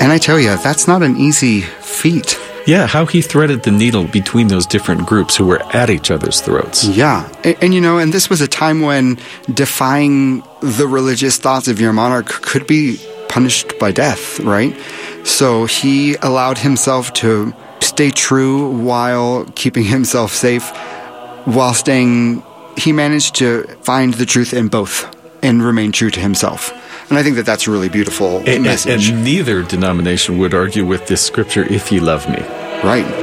And I tell you, that's not an easy feat. Yeah, how he threaded the needle between those different groups who were at each other's throats. Yeah. And this was a time when defying the religious thoughts of your monarch could be punished by death, right? So he allowed himself to stay true while keeping himself safe, he managed to find the truth in both and remain true to himself. And I think that that's a really beautiful message. And neither denomination would argue with this scripture, if ye love me. Right.